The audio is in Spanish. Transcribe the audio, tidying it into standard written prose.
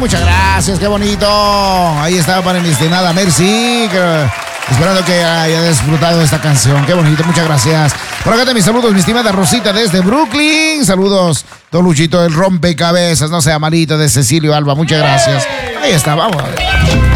Muchas gracias, qué bonito. Ahí estaba para mi estimada Mercy, esperando que haya disfrutado de esta canción. Qué bonito, muchas gracias. Por acá te mis saludos, mi estimada Rosita desde Brooklyn. Saludos, don Luchito, el rompecabezas, no sea malito, de Cecilio Alba. Muchas gracias. Ahí está, vamos a ver.